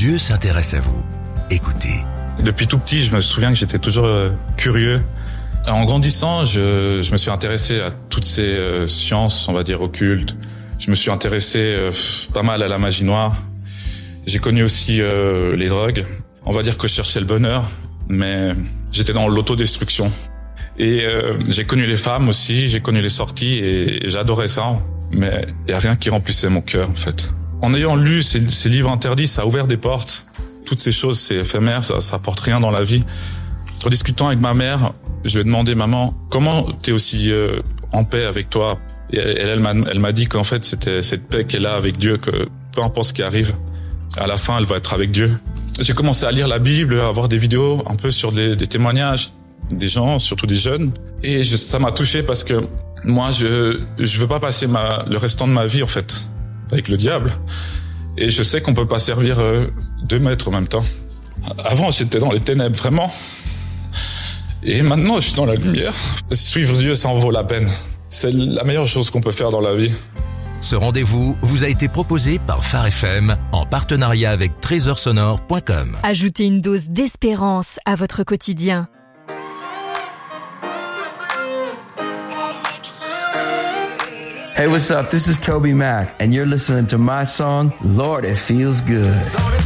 Dieu s'intéresse à vous. Écoutez. Depuis tout petit, je me souviens que j'étais toujours curieux. En grandissant, je me suis intéressé à toutes ces sciences, on va dire, occultes. Je me suis intéressé pas mal à la magie noire. J'ai connu aussi les drogues. On va dire que je cherchais le bonheur, mais j'étais dans l'autodestruction. Et j'ai connu les femmes aussi, j'ai connu les sorties et j'adorais ça. Mais il y a rien qui remplissait mon cœur, en fait. En ayant lu ces livres interdits, ça a ouvert des portes. Toutes ces choses, c'est éphémère, ça apporte rien dans la vie. En discutant avec ma mère, je lui ai demandé, maman, comment t'es aussi en paix avec toi? Et elle m'a dit qu'en fait, c'était cette paix qu'elle a avec Dieu, que peu importe ce qui arrive, à la fin, elle va être avec Dieu. J'ai commencé à lire la Bible, à voir des vidéos un peu sur des témoignages des gens, surtout des jeunes. Et ça m'a touché parce que moi, je veux pas passer le restant de ma vie, en fait, avec le diable. Et je sais qu'on peut pas servir deux maîtres en même temps. Avant, j'étais dans les ténèbres, vraiment. Et maintenant, je suis dans la lumière. Suivre Dieu, ça en vaut la peine. C'est la meilleure chose qu'on peut faire dans la vie. Ce rendez-vous vous a été proposé par Phare FM en partenariat avec TrésorSonore.com. Ajoutez une dose d'espérance à votre quotidien. Hey, what's up? This is Toby Mac, and you're listening to my song, Lord, It Feels Good.